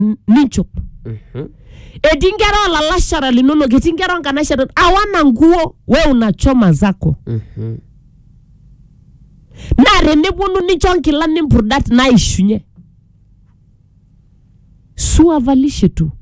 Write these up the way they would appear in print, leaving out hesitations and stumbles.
ninchop. Etii nkera olalashara linonok, etii nkera onkanashara, hawana nguo, wewe unachoma zako. Na teneponu nincho nkilani mpurdat naishunye. Suavalishe tu.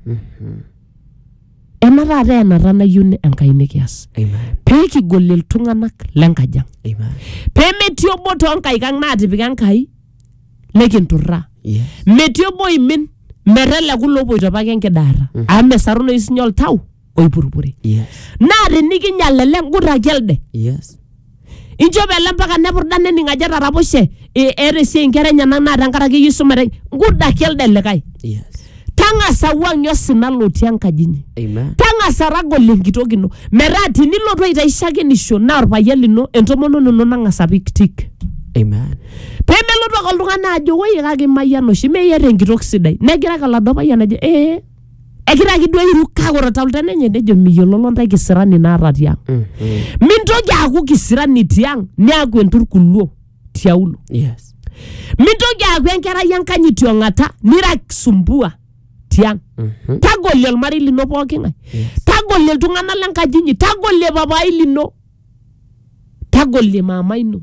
Enarare enarana yune enkaine kias. Peki golel tunganak lenkajang. Pemetio boto onkaikang natipika enkai lekinturra. Metio boimin merele kulo boito pake enkidara. Ame saruno isinyol tau oipurupuri. Na tenikinyalele ngura gelde. Injo bele mpaka nepurdane ningajata raposhe eresi nkera nyanak na tenkaraki yisumare nguda gelde lekai. Tanga sawang yosina lotia nkajinyi. Tanga saragole nkitokino. Merati nilotu aitaishake nisho na orpayian lino entomono nono nangasa piktik. Pemelotu ake oltung'ani ajo woye kake mayian oshi meyiata enkitok sidai. Negira ake oladuo payian ajo egira ake duo airuka korotauta nenye nejo miyiolo ntae kisirani naata tiang. Mintoki aku kisirani tiang niaku enturkuluo tiaulo. Mintoki aku enkerai enkanyit ong'ata nirak sumbua tiang. Tagolie olmarei lino pooki ng'ae. Tagolie iltung'anak lenkajinyi, tagolie papai lino. Tagolie mama ino.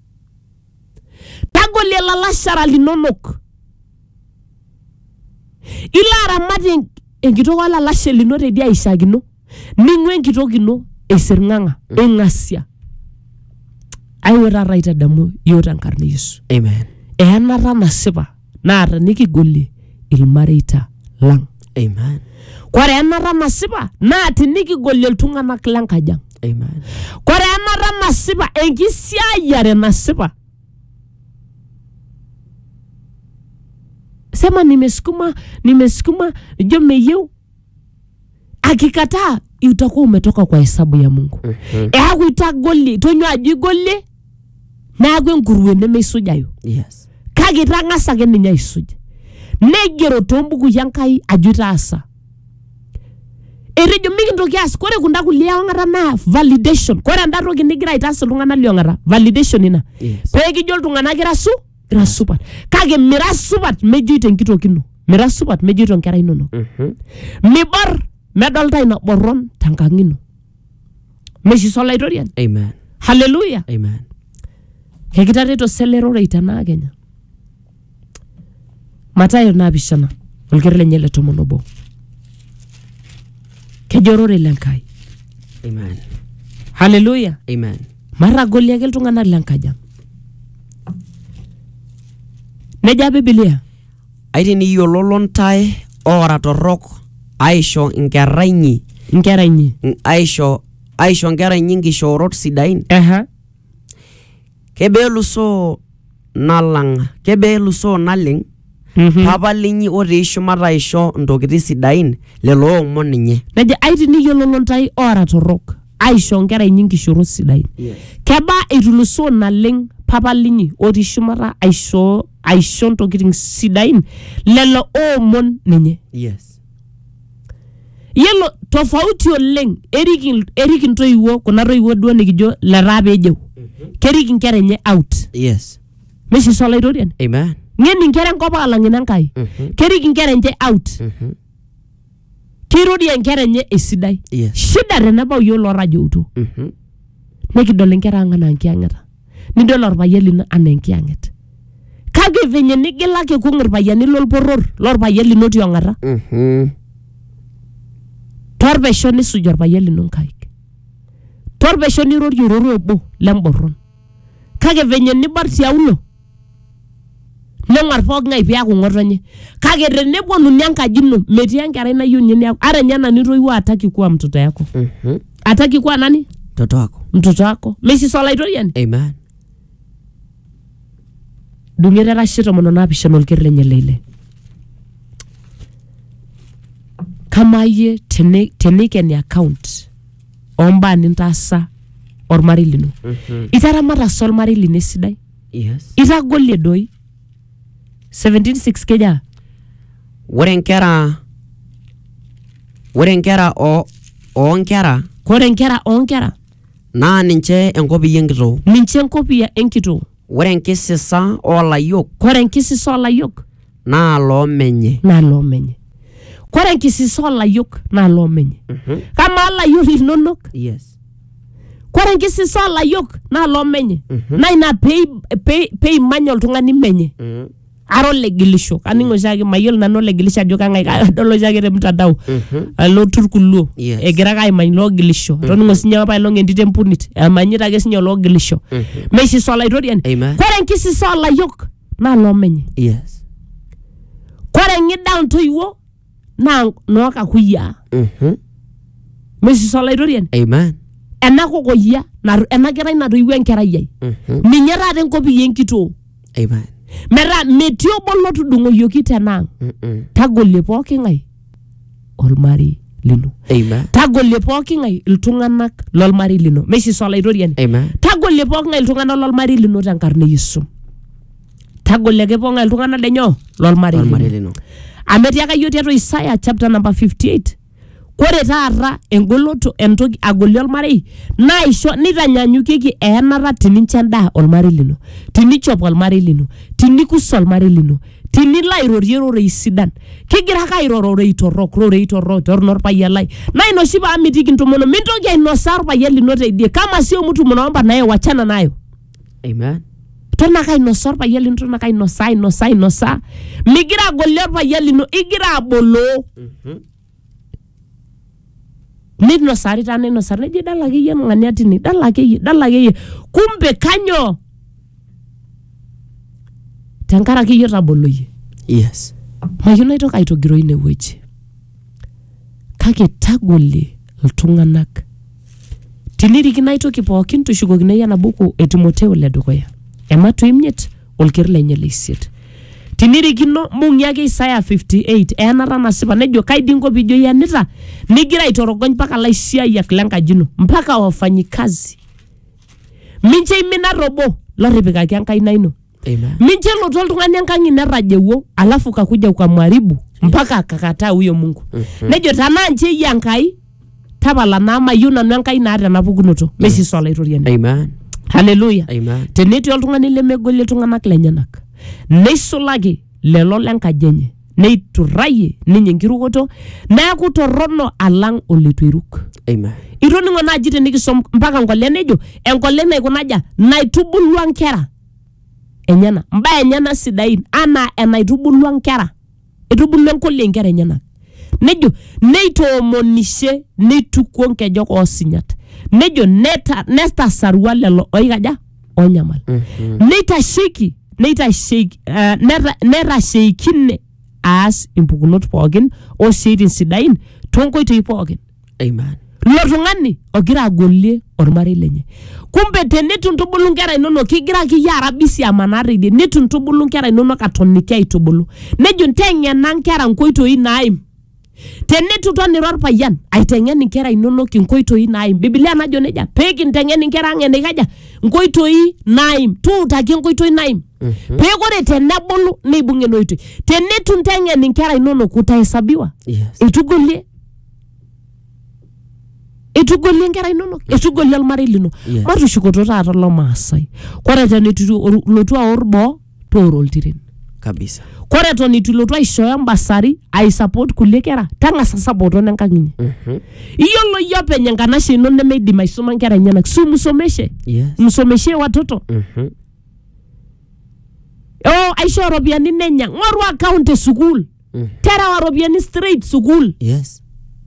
Tagolie lalashara linonok. Ila aramati enkitok olalashe lino tedia aishakino. Ning'u enkitok ino esirng'ang'a, eng'asia. Aiwota raitadamu yiok tenkarna Yesu. Eanata nasipa naata nikigolie ilmareita lang. Kore enata nasipa naata nikigolie iltung'anak lenkajang. Kore enata nasipa enkisiayiare nasipa. Sema nimesukuma jo meyeu. Akikataa utakuwa umetoka kwa hesabu ya Mungu. Eaku itagoli tonyo ajigoli na agwe nguruwe nemeisujayo. Kage itang'asa ke ninye aisuja. Negero tombuku yankai ajutaasa. Erejo mikintoki as kore kunda kulia ong'ata na validation. Kore ndatoki nigira aitaasa iltung'anak liong'ata validation ina. Pekijo iltung'anak gira supat. Kage mira supat mejoito enkitok ino. Mira supat mejoito nkera inonok. Mibor medolta ina boron tenkang' ino. Meshiso laitorian. Hallelujah. Kekitareto selerore itanaa Kenya. Matayo naapishana olker lenye le 11. Kejorore lenkai. Hallelujah. Maragolie ake iltung'anak lenkajang. Neja Biblia. Aitini yiololo ntae ora torrok aisho nkera inyi. Aisho nkera inyi nkishoorot sidain. Kebeluso naling. Papa linyi otii shumata aisho ntokitin sidain lelo omon ninye. Neja aitini yiololo ntae ora torrok aisho nkera inyi nkishoorot sidain. Keba ituluso naling papa linyi otii shumata aisho ntokitin sidain lelo omon ninye. Yelo tofauti oleng eriki ntoiwo kuna toiwo duo nikijo lerape ejeu. Keriki nkera enye out. Meshi so laitorian. Ngeni nkera enkop alang'ina enkai. Keriki nkera enye out. Kirudi nkera enye esidai. Shida tenebau yiolo rajoutu. Nekidol nkera ang' anaa nkiang'eta. Nidol orpayian lino anaa enkiang'et. Kake venye nigilaki kung' irpayiani lolporror lorpayian lino tiong'ata. Torbesho nisuj orpayian lino nkaik. Torbesho nirorie ororo obo lemborron. Kake venye nibar tiaulo. Neng'ar pooki ng'ae piaku ng'otonye. Kake teneponuni enkaji ino metii enkerai nayieu ninye niaku ara nye ena nitoiwuo hataki kuwa mtoto yako. Hataki kuwa nani? Mtoto wako. Meshiso laitorian. Dung'eta shito mono naapishana olker lenye leile. Kama yie tenikeni account omba nintaasa ormarei lino. Itaramata sol marei lino esidai. Itagolie doi 17:6 keja. Ore nkera onkera naa ninche enkopiyia enkitoo. Ore enkisisa olayiok naa naa loomenye. Kore enkisisa oolayiok naa loomenye. Kamaa ilayiok linonok? Yes. Kore enkisisa oolayiok naa loomenye. Naa ina peimanya oltung'ani menye. Aro legilisho. Kaning' oshiake mayiolo nanu legilisho ajo kang'ae kadol oshiake te mtandao. Alo turkuluo. Egira ake aimany loogilisho. Toning'o sinye apa elong' entito empunit. Emanyita ake sinye loogilisho. Meisisa olaitoriani. Kore enkisisa oolayiok naa loomenye. Yes. Kore ng'ida ontoiwuo naa nookakuyiaa. Meisisa olaitoriani. Amen. Ena kokoyia ena kerai natoiwuo enkerai ai. Ninye taata enkopiyia enkitoo. Amen. Metaa metii obo lotudung'oyioki tenaang'. Tagolie pooki ng'ae olmarei lino. Amen. Tagolie pooki ng'ae iltung'anak lolmarei lino. Meisisa olaitoriani. Amen. Tagolie pooki ng'ae iltung'anak lolmarei lino tenkarna Yesu. Tagolie ake pooki ng'ae iltung'anak lenyo lolmarei lino. Ametiaka yiok tiatua Isaiah chapter number 58. Kore taata engoloto entoki agolie olmarei naisho nitanyanyukieki eenata tinincho endaa olmarei lino, tinichop olmarei lino, tinikus olmarei lino, tinilo airorie rorei sidan. Kigira ake airo rorei torrok torno orpayian lai. Na ina oshi paamitiki ntomono mintoki ainosaa orpayian lino teidie. Kama sio mtu mnaomba naye wachana nayo. Amen. Tona kai nosaa orpayian lino, tona kai nosaa. Migira agolie orpayian lino, igira aboloo. Ninosari tana inosari neji dala akeyie ng'ania tini dala akeyie kumbe kanyo tenkaraki iyie taboloyie. Yes. Mayieu naitoki aitogiroi inewueji kake tagolie iltung'anak tinirikino aitoki pookin tushukokino ena buku e Timotheo ledukuya Ematua 5 olker lenye leisiet. Tinirikino mung'i ake Isaiah 58 eenata nasipa nejo kaidingo pijo yanita nigira aitorogony mpaka laisiayiak lenkajino mpaka wafanyikazi. Minche imina robo loripikaki enkaina ino. Amen. Minche lotu oltung'ani enkang' inerajewo alafu kakuja ukamwaribu mpaka akakataa huyo Mungu. Nejo tanaa nche iyie Enkai tapala naa mayieu nanu Enkai naata enapukunoto. Meisisa olaitoriani. Amen. Hallelujah. Amen. Tenetii oltung'ani lemegolie iltung'anak lenyenak neisulaki lelo lenkaji enye neiturrayie ninye enkirukoto neeku torrono alang' olitu iruk. Amen. Itoning'o naaji tenikisom mpaka ngole nejo engole naikunaja naitubulua nkera enyana mbaa enyana sidain ana enaitubulua nkera itubulua nkole nkera enyana nejo neitoomonishe neitukuo nkejok oosinyat nejo nesta sarua lelo oikaja onyamal. Netasheikine aas impukunot pookin osiaitin sidain tonkoitoi pookin. Amen. Lo tung'ani ogira agolie ormarei lenye. Kumbe tenituntubulu nkera inonok kigira akeyie arabisi amanaa teidie nituntubulu nkera inonok atoniki aitubulu. Nejo nteng'ena nkera nkoitoi naim. Tenitutoniro orpayian aiteng'en nkera inonok nkoitoi naim. Biblia najo neja peekinteng'en nkera ang' enikaja nkoitoi naim. Tuutaki nkoitoi naim. Peekore tenebulu neibung'e noitoi. Tenitu nteng'en nkera inonok utahesabiwa. Yes. Etugolie nkera inonok, etugolie olmarei lino. Yes. Matushukoto taata lomaasai. Kore tenitu lotu aor boo tooro oltiren. Kabisa. Kore tonitu lotu aishooyo embasari aisupport kulie kera tang'asa support enkang' inyi. Iyiolo iyie openy enkanashe ino nemeidim aisuma nkera enyenak msomeshe. Yes. Msomeshe watoto. Aishoo ropiyiani nenya ng'oru account e school. Terewa ropiyiani straight school. Yes.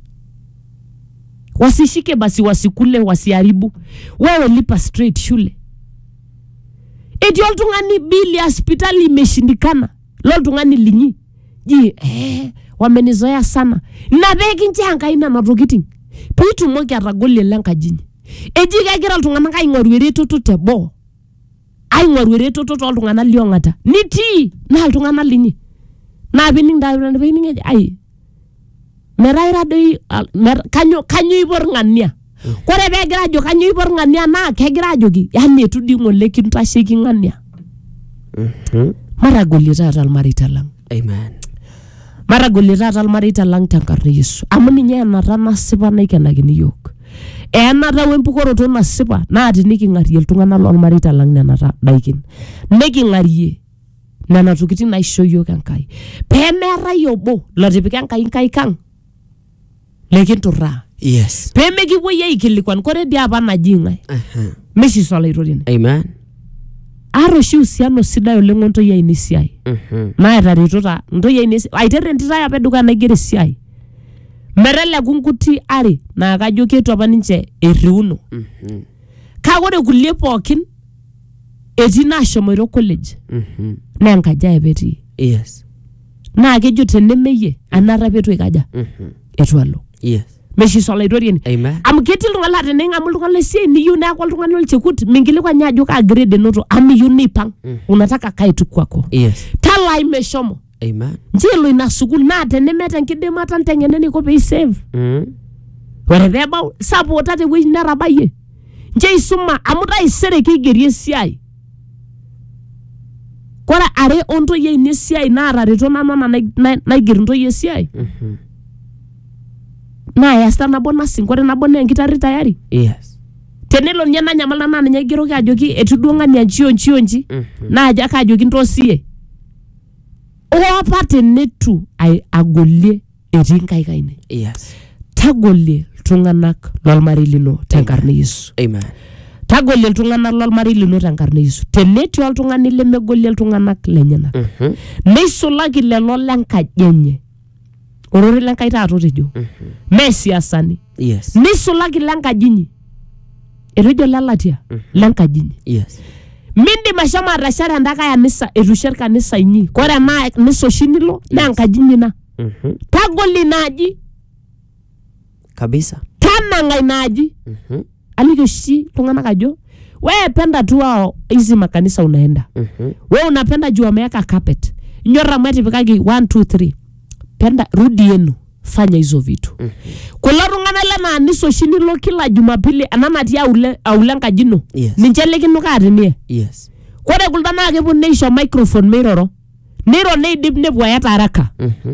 Wasishike basi wasikule wasiharibu. Wewe lipa straight shule. Eti oltung'ani bili hospitali imeshindikana. Loltung'ani linyi. Wamenizoea sana. Na beki nche Enkai nena tokitin. Piitumoki atagolie lenkajinyi. Eji kegira iltung'anak aing'oru eretoto teboo. Aing'oru eretoto toltung'anak liong'ata. Nitii naa iltung'anak linyi. Naa pining meraira doi kanyo ibor ng'ania. Kore peegira ajo kanyo ibor ng'ania naa kegira ajoki yani etu dii ng'ole kintasheki ng'ania. Maragolie taata ilmareita lang'. Amen. Maragolie taata ilmareita lang' tenkarna Yesu. Amu ninye enata nasipa naikenakini yiok. Enata wempukoroto nasipa naa tiniking'arie iltung'anak lolmareita lang' nena daikin. Neking'arie nana tokitin naisho yiok Enkai pemeerai obo lotipika Enkai nkaikang lekinturraa Yes. pemekipuoi aikilikuan kore dia apa naji ng'ae meshiso olaitoriani Amen. Aroshi usiano sidai oleng ontoi ai nisiai naetaretota ntoi ai aiterre entitai apa edukuya naigero esiai mereleku nkuti are naa kajo ketu apa ninche erriuno kake ore kulie pookin etii naashomoito college naa enkaji apa etii Yes. naa kejo tenemeyie anata petu ikaja etu alo Yes. meshiso olaitoriani Amen. amu ketii iltung'anak teneng'amu iltung'anak lesiai niyieu neeku oltung'ani olchekut minkilikuan ajo kaa grade enoto amu iyieu nipang unataka kae tu kwako Yes. talai meshomo Amen. njelo ina sukul naa tenemeeta enkidimata nteng'ene niko pee save ore peebau sapota tewueji nerabayie nche isuma amu taisere keigeri esiai kore are ontoyie ine siai naatareto nanu naiger ntoyie esiai naa yasta nabo nursing kore nabo naa enkitarri tayari Yes. tenelo nye nanyamal naa ninye aigeroki ajoki etu duo ng'ania nchi naajo ake ajoki ntoosie opa tenetu agolie etii nkaik ainei Yes. tagolie iltung'anak lolmarei lino tenkarna Yesu Amen. tagolie iltung'anak lolmarei lino tenkarna Yesu tenetii oltung'ani lemegolie iltung'anak lenyenak neisulaki lelo lenkaji enye orore lenkai taata otejo mee siasani Yes. neisulaki lenkaji inyi etejo lelatia lenkaji inyi Yes. mindim ashomo atashare endakae anisa etu ishet kanisa inyi kore ena kanisa oshi nilo naa enkaji inyi ina tagoli inaaji Kabisa. tanang'ai inaaji aliki oshi iltung'anak ajo wewe penda tu wao hizi makanisa unaenda wewe unapenda juu wameweka carpet nyorra mwetipikaki 1 2 3 penda rudi yenu fanya hizo vitu kulo tung'anak lena anisa oshi nilo kila Jumapili ena natii aule nkaji ino Yes. ninche likinukaa tene Yes. kore kuldo naa keponu neisho microphone meiroro neiro neidip nepuo ayata haraka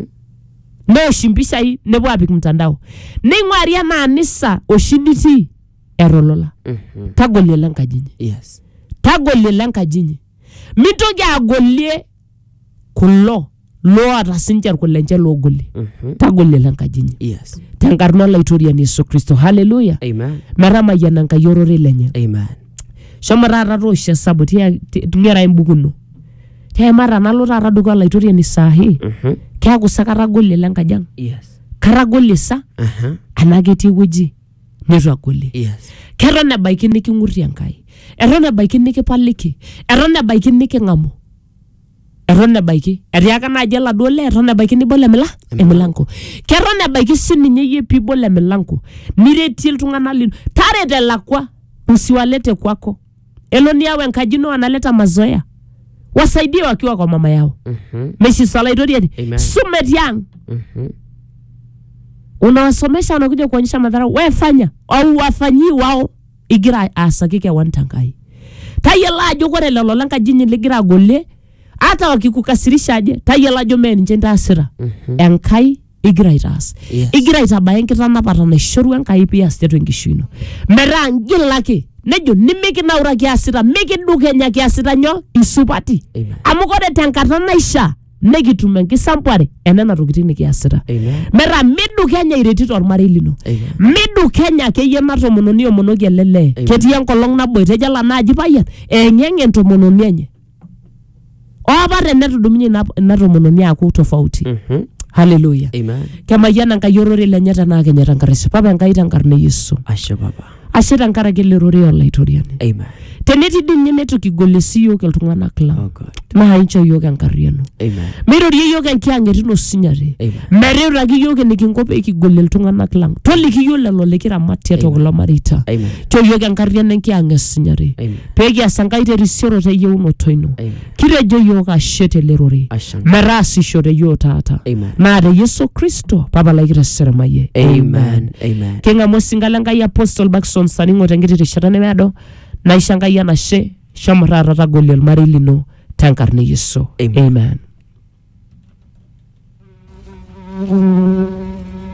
neosh impishai nepuo apik mtandao neing'uari ena anisa oshi nitii erolola tagolie lenkaji inyi Yes. tagolie lenkaji inyi mintoki agolie kulo loota sinche irkulenche loogolie tagolie lenkaji inyi Yes. tenkarna olaitoriani Yesu Kristo haleluya Amen. metamayiana Enkai orore lenye Amen. shomo taata toosho esabu ng'era embuku ino mara nalo taata dukuya olaitoriani saahi keeku sa katagolie lenkaji ang Yes. katagolie sa anaa ketii ewueji netu agolie Yes. keton ebaiki niking'urie Enkai eton ebaiki nikipaliki eton ebaiki niking'amu eton ebaiki etiaka naaji oladuo lee eton ebaiki nibol emilango keton ebaiki sininye yie piibol emilango niretie iltung'anak lino taret elakwa usiwalete kwako elo niyau enkaji ino analeta mazoea wasaidie wakiwa kwa mama yao meshiso olaitoriani sumet yang unawasomesha wanakuja kuonyesha madhara wewe fanya au wafanyii wao igira aasaki kewan Enkai tayiolo ajo kore lelo lenkaji inyi ligira agolie hata wakikukasirisha aje tayiolo ajo mee ninche ntaasita Enkai igira aitaas igira aitabaya enkitanapata naishoru Enkai pias tiatua enkishui ino metaa ngilaki nejo nimikinauraki asita mikidukenya kiasita nyoo isupati amu kore tenkata naisha nekitum enkisampuare enena tokitin nikiasita metaa midukenya iretito ormarei lino midukenya akeyie ena tomononi omonoki ele lee ketii enkolong nabo etejo naaji payian eeng'eng entomononi enye opa tenetudumunye ina tomononi aaku tofauti haleluya kemayiana Enkai orore lenye tenaa kenya tenkarisi papa Enkai tenkarna Yesu Ashe papa. ashe tenkaraki ele rore olaitoriani Amen. tenetii dii ninye netu kigolie siyiok iltung'anak lang Oh God. naa incho yiok enkarriano Amen. meirorie yiok enkiang'et ino sinyati Amen. mereutaki yiok enikinko pee kigolie iltung'anak lang toliki yiok lelo likiramat tiatua kulo mareita Amen. cho yiok enkarriano enkiang'et sinyati Amen. pee kias Enkai terisioroto eyieunoto ino Amen. kitejo yiok ashe tele rore Ashe. metaasishore yiok taata Amen. naa te Yesu Kristo papa lai kitaseremaye Amen. Amen. keng'amu osinka Enkai Apostle Baxon saning'o tenkiti rishata nemeedo naisho Enkai enashe shomo taata tagolie ormarei lino tenkarna Yesu Amen. Amen.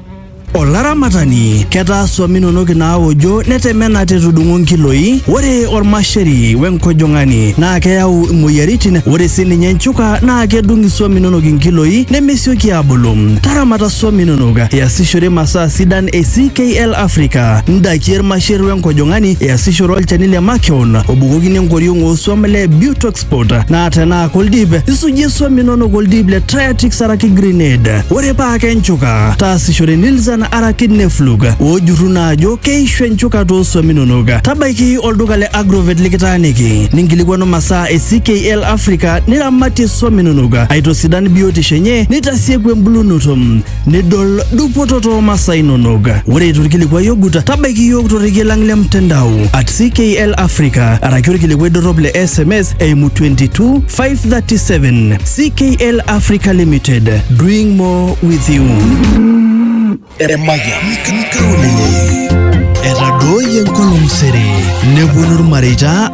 olaramatani ketaa swam inonok naawojo netemena tetudung'o nkiloi. Ore ormasheri wenkojong'ani naa keyau imoyiaritin. Ore sininye nchuka naa kedung iswam inonok nkiloi nemesioki abulu. Taramata swam inonok easishore masaa sidan e CKL Africa. Ndakie irmasheri wenkojong'ani easishore olchani le makeon obukokini enkoriong ooswam le Butoxport naa tenaa koldip isujie swam inonok oldip le Triatix araki Grenade. Ore paa kenchuka taasishore Nilzan araki Neflug oojurru naajo keishu enchuka tooswam inonok. Tabaiki olduka le Agrovet likitaaniki ninkilikuanu masaa e CKL Africa niramatie swam inonok aitosidan biotisho enye nitasieku embulunoto nidol dupoto toomasaa inonok. Ore itu irkilikuai ogut tabaiki yiok torrekie lang le mtandao @CKL Africa araki orkilikuai dorrop le SMS eimu 22537. CKL Africa Limited, doing more with you. Eremaya nkaulele etadooyie nkolong sere neponu irmareita